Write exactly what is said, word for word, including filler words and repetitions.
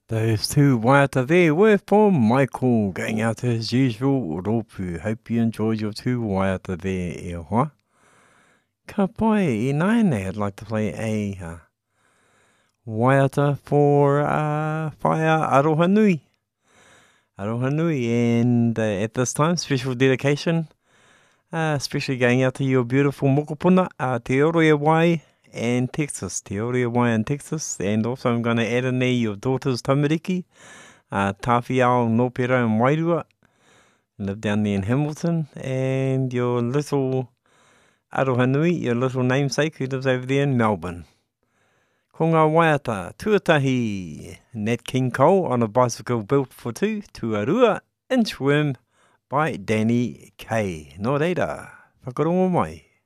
Those two waiata there were from Michael, going out as usual, Ropu. Hope you enjoyed your two waiata there, e hoa. Ka pai i naine, I'd like to play a uh, waiata for uh, Whaia Aroha Nui. Aroha Nui, and uh, at this time, special dedication, uh, especially going out to your beautiful mokopuna, uh, Te Oroia Wai and Texas, Te Oroia Wai and Texas, and also I'm going to add in there your daughter's tamariki, uh, Tawhiao Nopera and Wairua, live down there in Hamilton, and your little Aroha Nui, your little namesake who lives over there in Melbourne. Ko ngā waiata, tuatahi, Nat King Cole on a bicycle built for two, Tuarua, Inchworm by Danny Kaye. Nō reira, whakarongo mai.